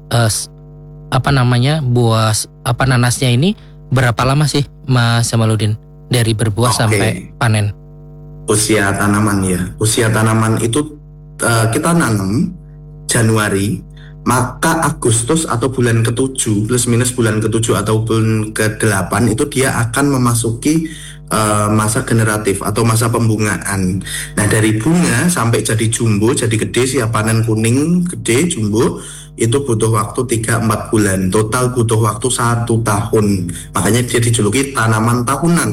buah nanasnya ini berapa lama sih Mas Jamaludin dari berbuah sampai panen? Usia tanaman itu kita nanam Januari, maka Agustus atau bulan ke-7 plus minus bulan ke-7 atau bulan ke-8 itu dia akan memasuki masa generatif atau masa pembungaan. Nah, dari bunga sampai jadi jumbo, jadi gede, siap panen, kuning, gede, jumbo, itu butuh waktu 3-4 bulan. Total butuh waktu 1 tahun. Makanya dia dijuluki tanaman tahunan.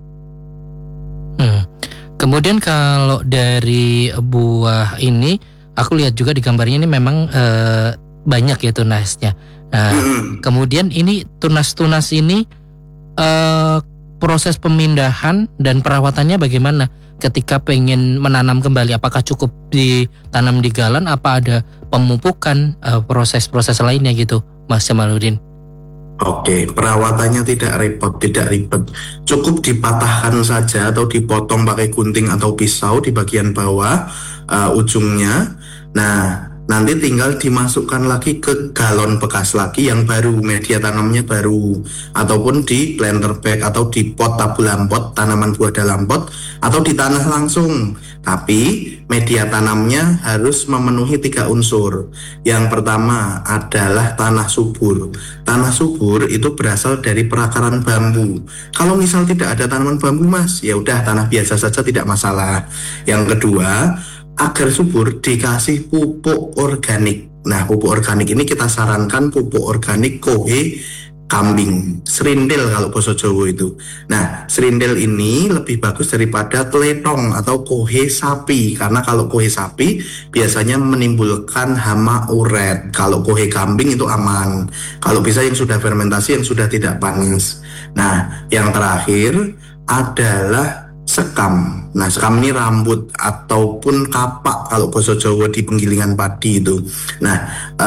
Kemudian kalau dari buah ini, aku lihat juga di gambarnya ini memang banyak ya tunasnya. Nah, kemudian ini tunas-tunas ini proses pemindahan dan perawatannya bagaimana ketika pengen menanam kembali? Apakah cukup ditanam di galon? Apa ada pemupukan, proses-proses lainnya gitu, Mas Jamaludin? Oke, perawatannya tidak ribet. Cukup dipatahkan saja atau dipotong pakai gunting atau pisau di bagian bawah ujungnya. Nah, nanti tinggal dimasukkan lagi ke galon bekas lagi yang baru, media tanamnya baru, ataupun di planter bag atau di pot tabulam pot, tanaman buah dalam pot, atau di tanah langsung. Tapi media tanamnya harus memenuhi 3 unsur. Yang pertama adalah tanah subur. Tanah subur itu berasal dari perakaran bambu. Kalau misal tidak ada tanaman bambu, Mas, ya udah tanah biasa saja, tidak masalah. Yang kedua, agar subur dikasih pupuk organik. Nah, pupuk organik ini kita sarankan pupuk organik kohe kambing, serindil kalau bahasa Jawa itu. Nah, serindil ini lebih bagus daripada teletong atau kohe sapi, karena kalau kohe sapi biasanya menimbulkan hama uret. Kalau kohe kambing itu aman. Kalau bisa yang sudah fermentasi, yang sudah tidak panas. Nah, yang terakhir adalah sekam. Nah, sekam ini rambut ataupun kapak kalau bahasa Jawa di penggilingan padi itu. Nah,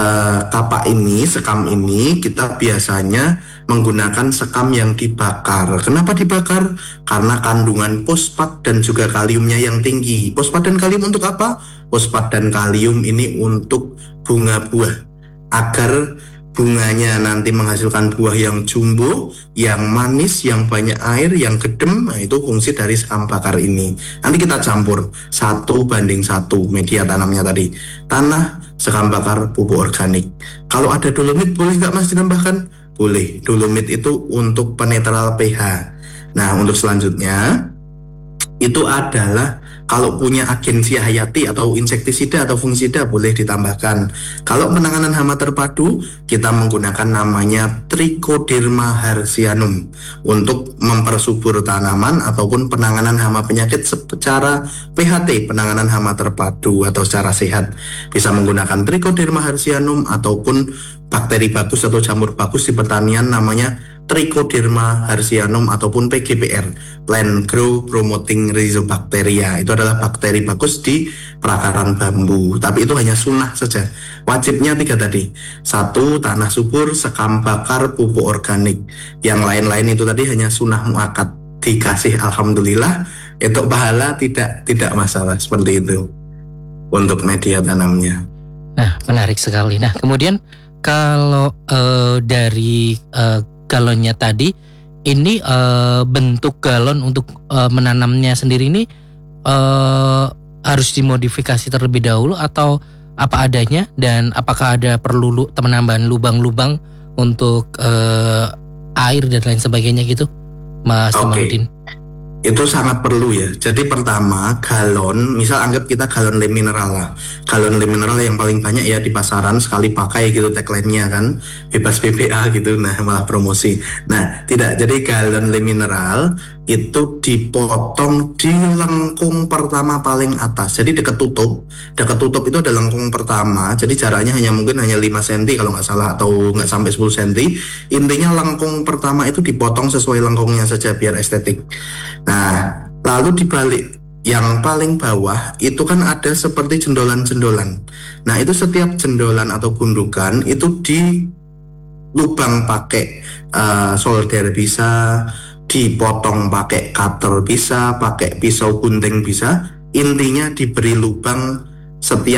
sekam ini kita biasanya menggunakan sekam yang dibakar. Kenapa dibakar? Karena kandungan fosfat dan juga kaliumnya yang tinggi. Fosfat dan kalium untuk apa? Fosfat dan kalium ini untuk bunga buah, agar bunganya nanti menghasilkan buah yang jumbo, yang manis, yang banyak air, yang gedem. Nah, itu fungsi dari sekam bakar ini. Nanti kita campur 1:1 media tanamnya tadi. Tanah, sekam bakar, pupuk organik. Kalau ada dolomit boleh nggak, Mas, ditambahkan? Boleh. Dolomit itu untuk penetral pH. Nah, untuk selanjutnya itu adalah kalau punya agensia hayati atau insektisida atau fungisida boleh ditambahkan. Kalau penanganan hama terpadu, kita menggunakan namanya Trichoderma herbacearum untuk mempersubur tanaman ataupun penanganan hama penyakit secara PHT, penanganan hama terpadu atau secara sehat. Bisa menggunakan Trichoderma herbacearum ataupun bakteri bagus atau jamur bagus di pertanian namanya Trichoderma herbacearum ataupun PGPR, Plant Growth Promoting Rhizobacteria. Itu adalah bakteri bagus di perakaran bambu. Tapi itu hanya sunnah saja. Wajibnya 3 tadi. 1, tanah subur, sekam bakar, pupuk organik. Yang lain-lain itu tadi hanya sunnah muakkad. Dikasih alhamdulillah, untuk pahala tidak masalah, seperti itu untuk media tanamnya. Nah, menarik sekali. Nah, kemudian kalau dari galonnya tadi, ini bentuk galon untuk menanamnya sendiri ini harus dimodifikasi terlebih dahulu atau apa adanya, dan apakah ada perlu penambahan lubang-lubang untuk air dan lain sebagainya gitu, Mas Jamaludin? Itu sangat perlu ya. Jadi pertama, galon, misal anggap kita galon le mineral lah. Galon le mineral yang paling banyak ya di pasaran, sekali pakai gitu tagline-nya kan, bebas BPA gitu, nah malah promosi. Nah, tidak. Jadi galon le mineral itu dipotong di lengkung pertama paling atas. Jadi dekat tutup itu ada lengkung pertama. Jadi jaraknya mungkin hanya 5 cm kalau nggak salah, atau nggak sampai 10 cm. Intinya lengkung pertama itu dipotong sesuai lengkungnya saja biar estetik. Nah, lalu dibalik yang paling bawah itu kan ada seperti jendolan-jendolan. Nah, itu setiap jendolan atau gundukan itu di lubang pakai solder bisa, dipotong pakai cutter bisa, pakai pisau gunting bisa. Intinya diberi lubang setiap